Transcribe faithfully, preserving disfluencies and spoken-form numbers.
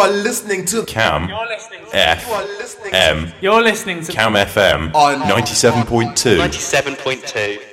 are listening to Cam You're listening to F You are listening M. You're listening to Cam F M on ninety-seven point two. ninety-seven point two.